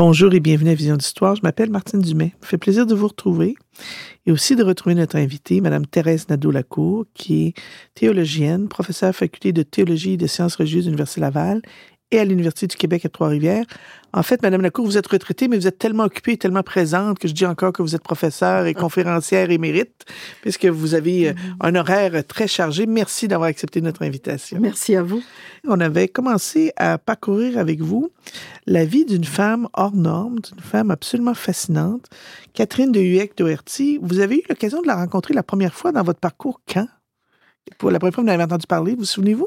Bonjour et bienvenue à Vision d'Histoire. Je m'appelle Martine Dumais. Ça me fait plaisir de vous retrouver et aussi de retrouver notre invitée, Mme Thérèse Nadeau-Lacour, qui est théologienne, professeure à la Faculté de théologie et de sciences religieuses de l'Université Laval et à l'Université du Québec à Trois-Rivières. En fait, Mme Lacour, vous êtes retraitée, mais vous êtes tellement occupée et tellement présente que je dis encore que vous êtes professeure et conférencière émérite, puisque vous avez un horaire très chargé. Merci d'avoir accepté notre invitation. Merci à vous. On avait commencé à parcourir avec vous la vie d'une femme hors norme, d'une femme absolument fascinante, Catherine de Huech-Doherty. Vous avez eu l'occasion de la rencontrer la première fois dans votre parcours quand? Pour la première fois, vous en avez entendu parler, vous souvenez-vous?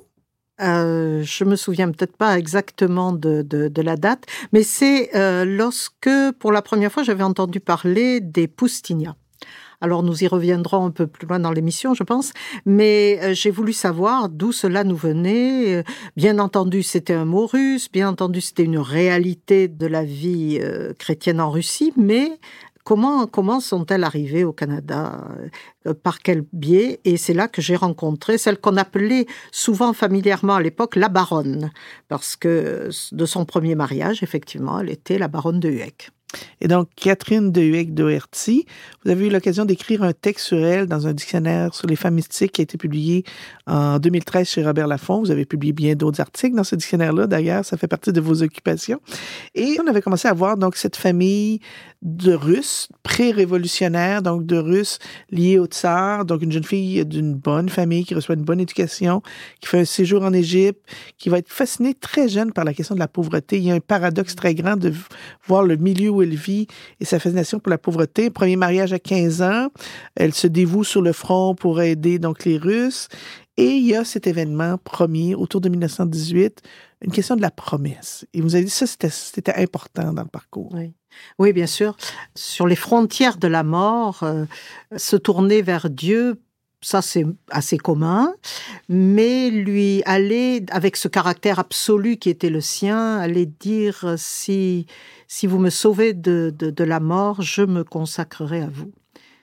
Je me souviens peut-être pas exactement de la date, mais c'est lorsque, pour la première fois, j'avais entendu parler des Poustinia. Alors, nous y reviendrons un peu plus loin dans l'émission, je pense, mais j'ai voulu savoir d'où cela nous venait. Bien entendu, c'était un mot russe, bien entendu, c'était une réalité de la vie chrétienne en Russie, mais comment sont-elles arrivées au Canada? Par quel biais? Et c'est là que j'ai rencontré celle qu'on appelait souvent familièrement à l'époque la baronne, parce que de son premier mariage, effectivement, elle était la baronne de Huech. Et donc, Catherine de Huech-Doherty, vous avez eu l'occasion d'écrire un texte sur elle dans un dictionnaire sur les femmes mystiques qui a été publié en 2013 chez Robert Laffont. Vous avez publié bien d'autres articles dans ce dictionnaire-là, d'ailleurs, ça fait partie de vos occupations. Et on avait commencé à voir donc cette famille de Russes pré-révolutionnaires, donc de Russes liés au tsar, donc une jeune fille d'une bonne famille qui reçoit une bonne éducation, qui fait un séjour en Égypte, qui va être fascinée très jeune par la question de la pauvreté. Il y a un paradoxe très grand de voir le milieu où elle vit et sa fascination pour la pauvreté. Premier mariage à 15 ans, elle se dévoue sur le front pour aider donc les Russes. Et il y a cet événement premier, autour de 1918, une question de la promesse. Et vous avez dit ça, c'était important dans le parcours. Oui, bien sûr. Sur les frontières de la mort, se tourner vers Dieu, ça c'est assez commun, mais lui aller, avec ce caractère absolu qui était le sien, aller dire si vous me sauvez de la mort, je me consacrerai à vous.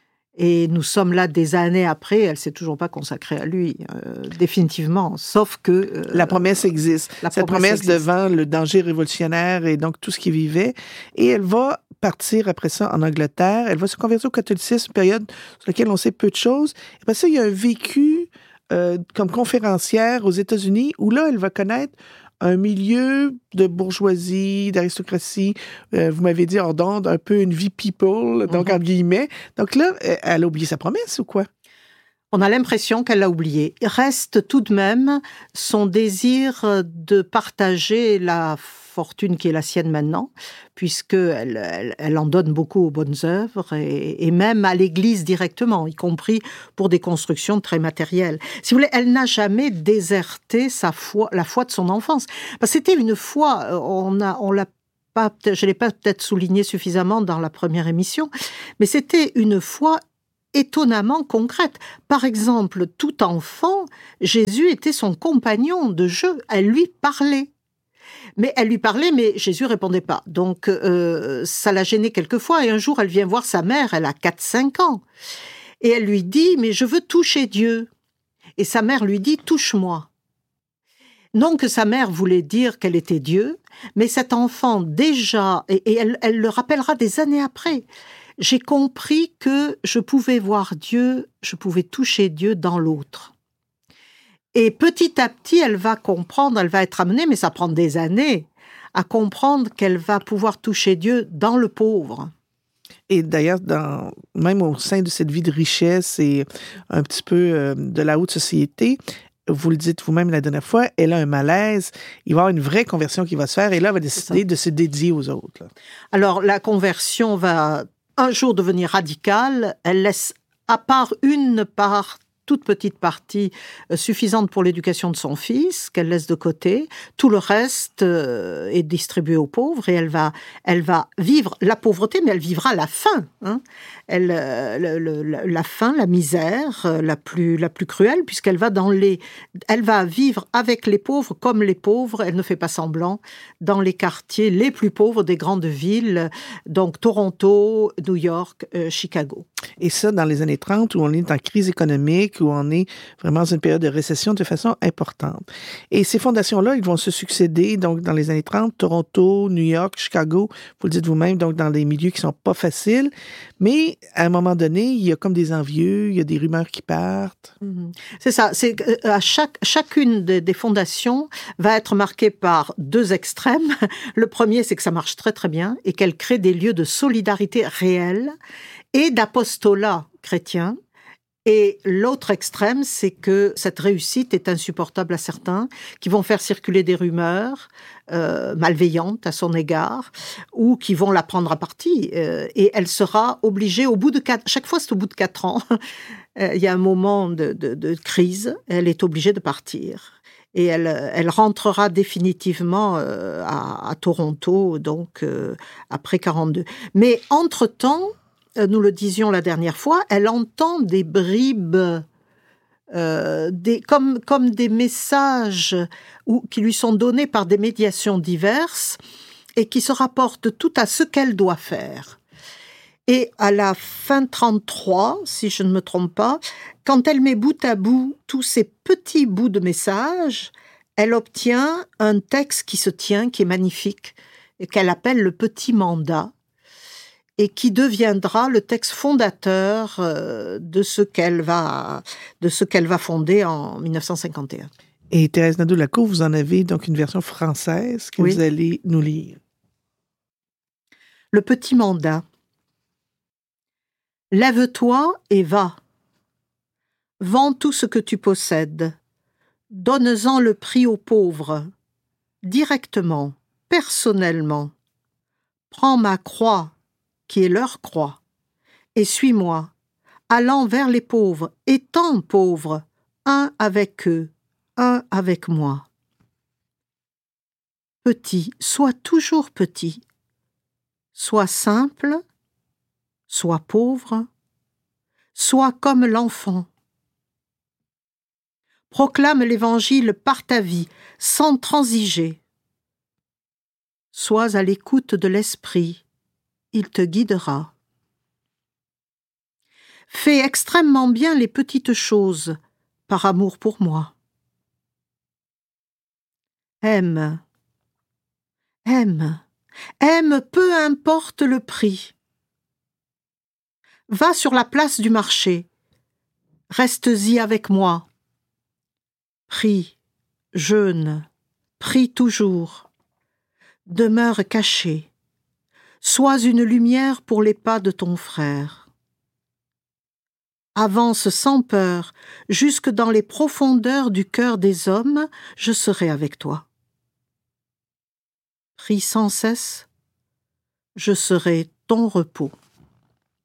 Et nous sommes là des années après, elle ne s'est toujours pas consacrée à lui, définitivement, sauf que... la promesse existe. Cette promesse devant le danger révolutionnaire et donc tout ce qu'il vivait. Et elle va partir après ça en Angleterre. Elle va se convertir au catholicisme, période sur laquelle on sait peu de choses. Après ça, il y a un vécu comme conférencière aux États-Unis où là, elle va connaître un milieu de bourgeoisie, d'aristocratie, vous m'avez dit hors d'onde, un peu une vie people, donc entre guillemets. Donc là, elle a oublié sa promesse ou quoi? On a l'impression qu'elle l'a oublié. Reste tout de même son désir de partager la fortune qui est la sienne maintenant, puisqu'elle en donne beaucoup aux bonnes œuvres et même à l'Église directement, y compris pour des constructions très matérielles. Si vous voulez, elle n'a jamais déserté sa foi, la foi de son enfance. Parce que c'était une foi, je l'ai pas peut-être souligné suffisamment dans la première émission, mais c'était une foi étonnamment concrète. Par exemple, tout enfant, Jésus était son compagnon de jeu. Elle lui parlait. Mais Jésus répondait pas. Donc, ça l'a gênée quelquefois. Et un jour, elle vient voir sa mère, elle a 4-5 ans. Et elle lui dit, mais je veux toucher Dieu. Et sa mère lui dit, touche-moi. Non que sa mère voulait dire qu'elle était Dieu, mais cet enfant déjà, et elle le rappellera des années après, j'ai compris que je pouvais voir Dieu, je pouvais toucher Dieu dans l'autre. Et petit à petit, elle va comprendre, elle va être amenée, mais ça prend des années, à comprendre qu'elle va pouvoir toucher Dieu dans le pauvre. Et d'ailleurs, même au sein de cette vie de richesse et un petit peu de la haute société, vous le dites vous-même la dernière fois, elle a un malaise, il va y avoir une vraie conversion qui va se faire, et là, elle va décider de se dédier aux autres. Là. Alors, la conversion va un jour devenir radicale, elle laisse à part une part, toute petite partie suffisante pour l'éducation de son fils, qu'elle laisse de côté. Tout le reste est distribué aux pauvres et elle va vivre la pauvreté, mais elle vivra la faim. Hein. La faim, la misère la plus cruelle, puisqu'elle va elle va vivre avec les pauvres comme les pauvres, elle ne fait pas semblant, dans les quartiers les plus pauvres des grandes villes, donc Toronto, New York, Chicago. Et ça, dans les années 30, où on est en crise économique, où on est vraiment dans une période de récession de façon importante. Et ces fondations-là, ils vont se succéder, donc, dans les années 30, Toronto, New York, Chicago, vous le dites vous-même, donc, dans des milieux qui sont pas faciles. Mais, à un moment donné, il y a comme des envieux, il y a des rumeurs qui partent. C'est ça. Chacune des fondations va être marquée par deux extrêmes. Le premier, c'est que ça marche très, très bien et qu'elle crée des lieux de solidarité réelle et d'apostolat chrétien. Et l'autre extrême, c'est que cette réussite est insupportable à certains, qui vont faire circuler des rumeurs malveillantes à son égard, ou qui vont la prendre à partie. Et elle sera obligée, chaque fois c'est au bout de 4 ans, il y a un moment de crise, elle est obligée de partir. Et elle rentrera définitivement à Toronto, donc après 42. Mais entre-temps, nous le disions la dernière fois, elle entend des bribes, comme des messages qui lui sont donnés par des médiations diverses et qui se rapportent tout à ce qu'elle doit faire. Et à la fin 33, si je ne me trompe pas, quand elle met bout à bout tous ces petits bouts de messages, elle obtient un texte qui se tient, qui est magnifique, et qu'elle appelle le Petit Mandat, et qui deviendra le texte fondateur de ce qu'elle va fonder en 1951. Et Thérèse Nadeau-Lacour, vous en avez donc une version française que vous allez nous lire. Le Petit Mandat. Lève-toi et va. Vends tout ce que tu possèdes. Donne-en le prix aux pauvres. Directement, personnellement. Prends ma croix, qui est leur croix, et suis-moi, allant vers les pauvres, étant pauvres, un avec eux, un avec moi. Petit, sois toujours petit. Sois simple, sois pauvre, sois comme l'enfant. Proclame l'Évangile par ta vie, sans transiger. Sois à l'écoute de l'Esprit, il te guidera. Fais extrêmement bien les petites choses, par amour pour moi. Aime, aime, aime, peu importe le prix. Va sur la place du marché, reste-y avec moi. Prie, jeûne, prie toujours. Demeure caché. Sois une lumière pour les pas de ton frère. Avance sans peur, jusque dans les profondeurs du cœur des hommes, je serai avec toi. Prie sans cesse, je serai ton repos.